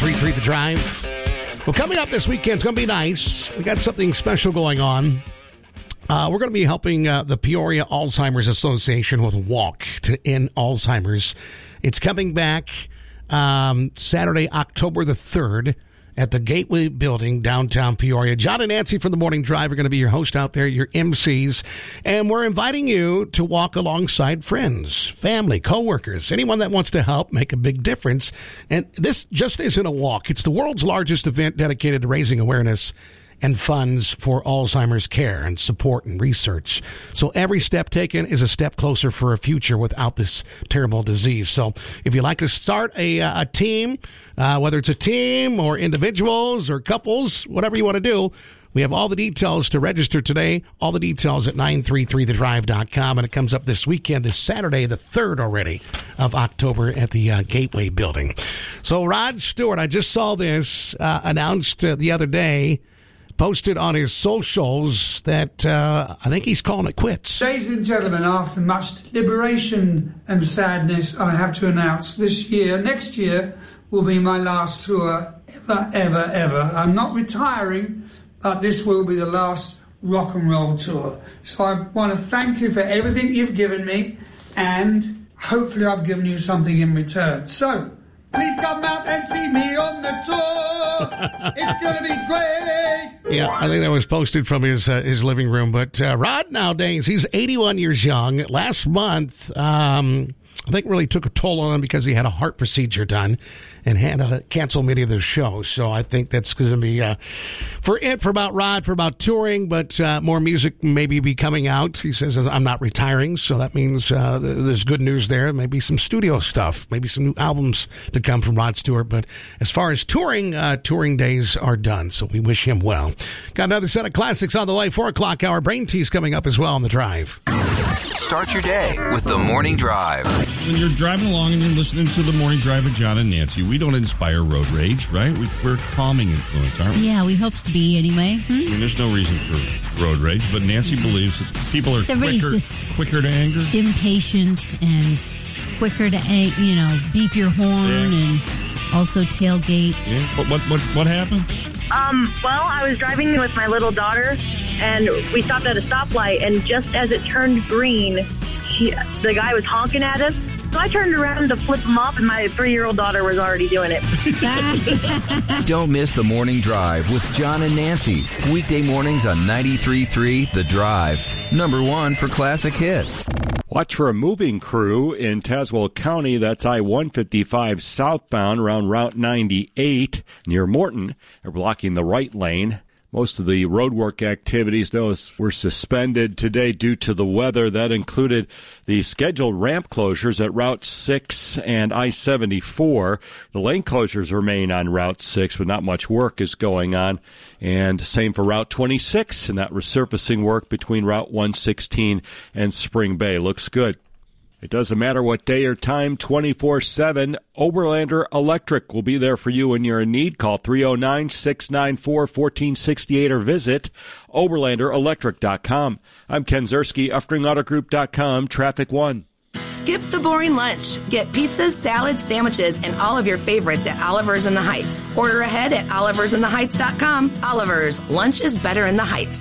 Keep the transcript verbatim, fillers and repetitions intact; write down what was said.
three three The Drive. Well, coming up this weekend, it's going to be nice. We got something special going on. Uh, we're going to be helping uh, the Peoria Alzheimer's Association with a walk to end Alzheimer's. It's coming back um, Saturday, October the third at the Gateway Building, downtown Peoria. John and Nancy from The Morning Drive are going to be your host out there, your M Cs. And we're inviting you to walk alongside friends, family, coworkers, anyone that wants to help make a big difference. And this just isn't a walk. It's the world's largest event dedicated to raising awareness and funds for Alzheimer's care and support and research. So every step taken is a step closer for a future without this terrible disease. So if you'd like to start a, a team, uh, whether it's a team or individuals or couples, whatever you want to do, we have all the details to register today. All the details at nine three three the drive dot com. And it comes up this weekend, this Saturday, the third already of October at the uh, Gateway Building. So Rod Stewart, I just saw this uh, announced uh, the other day, posted on his socials that uh, I think he's calling it quits. Ladies and gentlemen, after much deliberation and sadness, I have to announce this year, next year, will be my last tour ever, ever, ever. I'm not retiring, but this will be the last rock and roll tour. So I want to thank you for everything you've given me, and hopefully I've given you something in return. So, please come out and see me on the tour. It's going to be great. Yeah, I think that was posted from his uh, his living room. But uh, Rod nowadays, he's eighty-one years young. Last month, um, I think really took a toll on him because he had a heart procedure done and had to cancel many of those shows. So I think that's going to be uh, for it for about Rod, for about touring, but uh, more music maybe be coming out. He says, I'm not retiring, so that means uh, there's good news there. Maybe some studio stuff, maybe some new albums to come from Rod Stewart. But as far as touring, uh, touring days are done, so we wish him well. Got another set of classics on the way. Four o'clock hour. Brain Tea's coming up as well on the drive. Start your day with The Morning Drive. When you're driving along and you're listening to The Morning Drive with John and Nancy, we don't inspire road rage, right? We, we're a calming influence, aren't we? Yeah, we hope to be anyway. Hmm? I mean, there's no reason for road rage, but Nancy believes that people are so quicker, quicker to anger. Impatient and quicker to, you know, beep your horn yeah. and also tailgate. Yeah. What, what, what, what happened? Um, well, I was driving with my little daughter, and we stopped at a stoplight, and just as it turned green, she, the guy was honking at us. So I turned around to flip him off, and my three-year-old daughter was already doing it. Don't miss The Morning Drive with John and Nancy. Weekday mornings on ninety-three point three The Drive. Number one for classic hits. Watch for a moving crew in Tazewell County. That's I one fifty-five southbound around Route ninety-eight near Morton. They're blocking the right lane. Most of the roadwork activities, those were suspended today due to the weather. That included the scheduled ramp closures at Route six and I seventy-four. The lane closures remain on Route six, but not much work is going on. And same for Route twenty-six, and that resurfacing work between Route one sixteen and Spring Bay. Looks good. It doesn't matter what day or time, twenty-four seven. Oberlander Electric will be there for you when you're in need. Call three oh nine, six nine four, one four six eight or visit oberlander electric dot com. I'm Ken Zerski, Uftring Auto Group dot com, Traffic One. Skip the boring lunch. Get pizzas, salads, sandwiches, and all of your favorites at Oliver's in the Heights. Order ahead at olivers in the heights dot com. Oliver's, lunch is better in the Heights.